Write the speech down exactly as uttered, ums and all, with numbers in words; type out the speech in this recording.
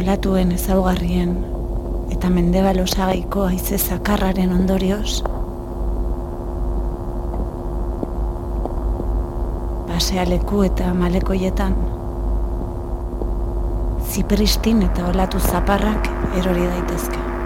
olatuen ezaugarrien eta mendebal osagaiko haize zakarraren ondorioz, pasealeku eta malekoietan, zipristin eta olatu zaparrak erori daitezke.